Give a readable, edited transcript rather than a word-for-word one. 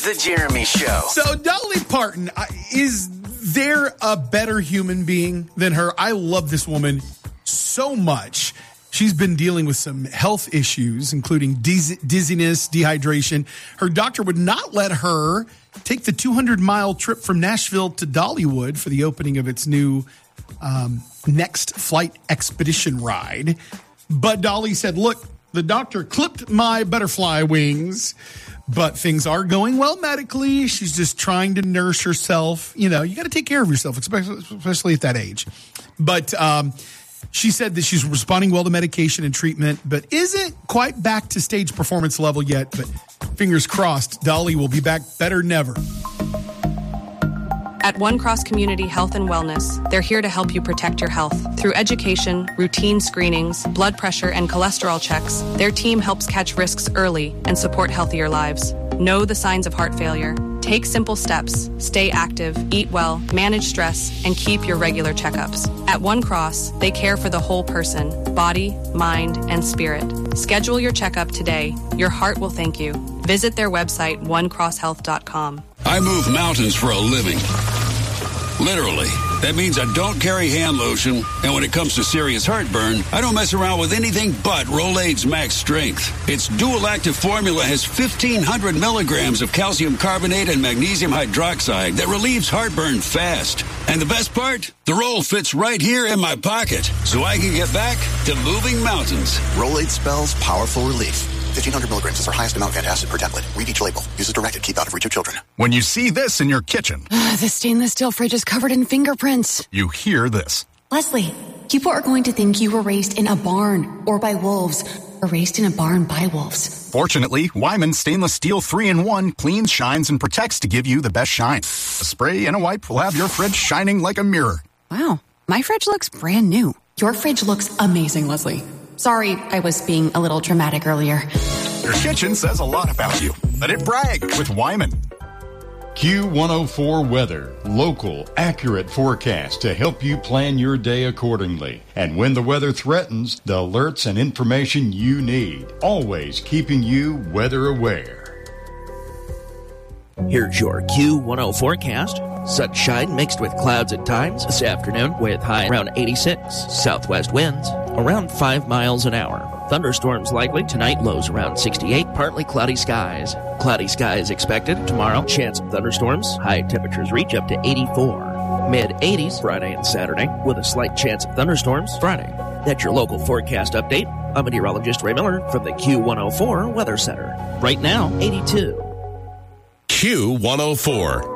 The Jeremy Show. So Dolly Parton, is there a better human being than her? I love this woman so much. She's been dealing with some health issues, including dizziness, dehydration. Her doctor would not let her take the 200-mile trip from Nashville to Dollywood for the opening of its new Next Flight Expedition ride. But Dolly said, look, the doctor clipped my butterfly wings, but things are going well medically. She's just trying to nurse herself. You know, you got to take care of yourself, especially at that age. But she said that she's responding well to medication and treatment, but isn't quite back to stage performance level yet. But fingers crossed, Dolly will be back better than ever. At One Cross Community Health and Wellness, they're here to help you protect your health. Through education, routine screenings, blood pressure, and cholesterol checks, their team helps catch risks early and support healthier lives. Know the signs of heart failure. Take simple steps, stay active, eat well, manage stress, and keep your regular checkups. At One Cross, they care for the whole person, body, mind, and spirit. Schedule your checkup today. Your heart will thank you. Visit their website, onecrosshealth.com. I move mountains for a living. Literally. That means I don't carry hand lotion, and when it comes to serious heartburn, I don't mess around with anything but Rolaids Max Strength. Its dual-active formula has 1,500 milligrams of calcium carbonate and magnesium hydroxide that relieves heartburn fast. And the best part? The roll fits right here in my pocket, so I can get back to moving mountains. Rolaids spells powerful relief. 1,500 milligrams is our highest amount of antacid per tablet. Read each label. Use as directed. Keep out of reach of children. When you see this in your kitchen, the stainless steel fridge is covered in fingerprints. You hear this. Leslie, people are going to think you were raised in a barn or by wolves or raised in a barn by wolves. Fortunately, Wyman Stainless Steel 3-in-1 cleans, shines, and protects to give you the best shine. A spray and a wipe will have your fridge shining like a mirror. Wow, my fridge looks brand new. Your fridge looks amazing, Leslie. Sorry, I was being a little dramatic earlier. Your kitchen says a lot about you. Let it brag with Wyman. Q104 Weather. Local, accurate forecast to help you plan your day accordingly. And when the weather threatens, the alerts and information you need. Always keeping you weather aware. Here's your Q10 forecast. Sunshine mixed with clouds at times this afternoon with high around 86. Southwest winds around 5 miles an hour. Thunderstorms likely tonight, lows around 68. Partly cloudy skies. Cloudy skies expected tomorrow. Chance of thunderstorms. High temperatures reach up to 84. Mid-80s Friday and Saturday with a slight chance of thunderstorms Friday. That's your local forecast update. I'm meteorologist Ray Miller from the Q104 Weather Center. Right now, 82. Q104.